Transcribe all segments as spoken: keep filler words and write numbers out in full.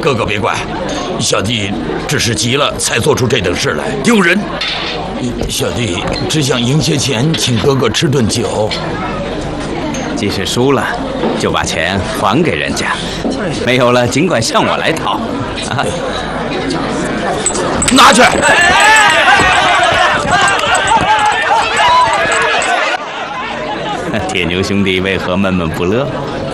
哥哥别怪，小弟只是急了才做出这等事来，丢人。小弟只想赢些钱，请哥哥吃顿酒。 即使输了，就把钱还给人家；没有了，尽管向我来讨。啊， 拿去！ 铁牛兄弟为何闷闷不乐？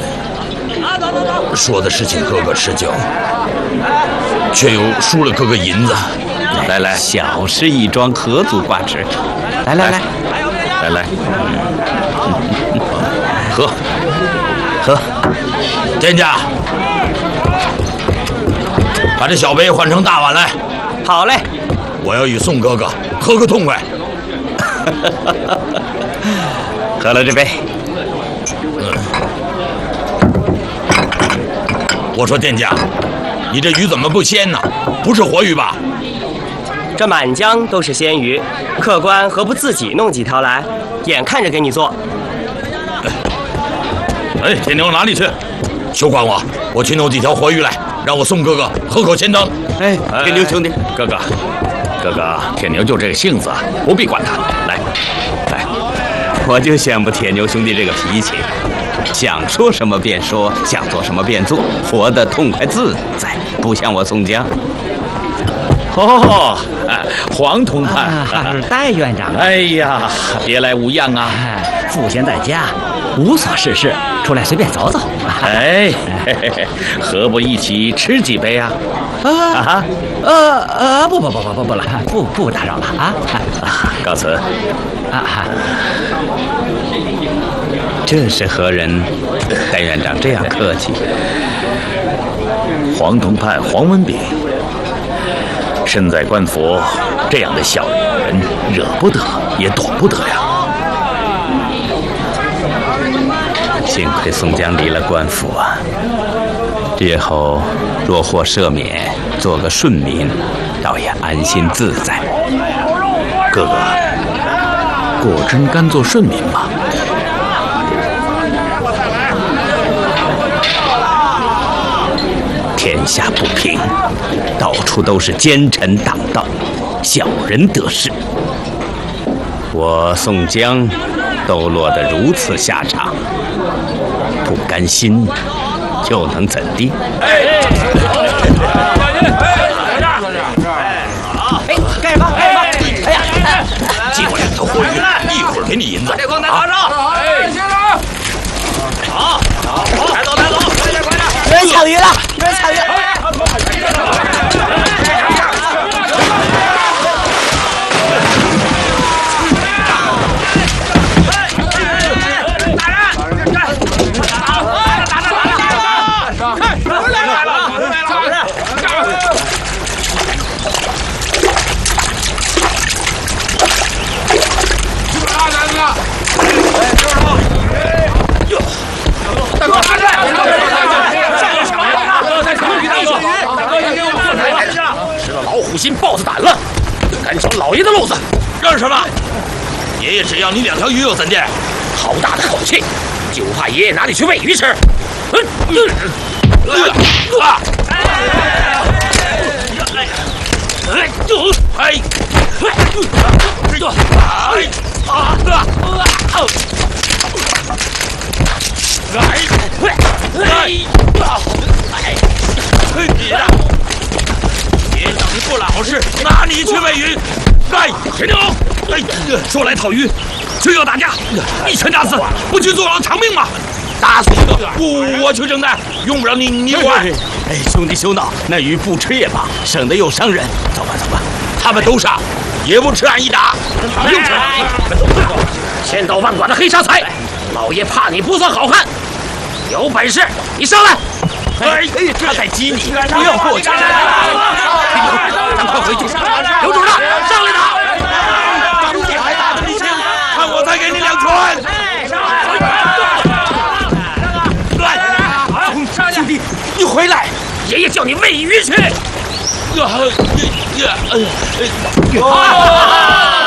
说的是请哥哥吃酒，却又输了哥哥银子。来来， 小事一桩，何足挂齿？来来来， 来来，喝喝。店家，把这小杯换成大碗来。 好嘞， 我要与宋哥哥喝个痛快。 喝了这杯。 嗯。我说店家，你这鱼怎么不鲜呢？不是活鱼吧？ 这满江都是鲜鱼，客官何不自己弄几条来？眼看着给你做。 哎，铁牛哪里去？休管我，我去弄几条活鱼来，让我宋哥哥喝口鲜汤。 哎，铁牛兄弟， 哥哥，哥哥，铁牛就这个性子，不必管他。来，来， 我就羡慕铁牛兄弟这个脾气。想说什么便说，想做什么便做，活得痛快自在，不像我宋江。 哦，黄同判， 啊、戴院长。 哎呀，别来无恙啊！ 赋闲在家，无所事事，出来随便走走。 哎，嘿嘿嘿，何不一起吃几杯啊？ 啊呃呃，不不不不不不了，不不打扰了啊！ 告辞。 啊。 这是何人？戴院长这样客气。 黄同判黄文炳，身在官府，这样的小人惹不得，也躲不得呀。 幸亏宋江离了官府啊，日后若获赦免，做个顺民，倒也安心自在。 哥哥，果真甘做顺民吗？ 天下不平，到处都是奸臣党盗，小人得势。我宋江都落得如此下场，不甘心，又能怎地？ 哎，干什么？干什么？哎呀， 寄过两条活鱼，一会儿给你银子。 这光带大招！哎，先生，好，好，抬走，抬走，快点，快点！有人抢鱼了，有人抢鱼！ 虎心豹子胆了，敢抢老爷的路子，嚷什么？爷爷只要你两条鱼又怎的？好大的口气，就怕爷爷拿你去喂鱼吃。嗯嗯啊！哎哎哎！就哎哎这哎啊啊啊！哎哎哎哎！别让！别让你不老实，拿你去喂鱼！哎，铁牛，哎，说来讨鱼，就要打架，一拳打死，不去坐牢偿命吗？打死一个，我我去承担，用不着你你管。 哎，兄弟休闹，那鱼不吃也罢，省得又伤人。走吧走吧， 他们都杀，也不吃俺一打。又吃，千刀万剐的黑沙财，老爷怕你不算好汉，有本事你上来！ 哎，他在激你，不要过去！ 咱快回去！有主了，上来打！还打不轻，看我再给你两拳！来，兄弟，你回来！爷爷叫你喂鱼去。呀呀呀！哎呀！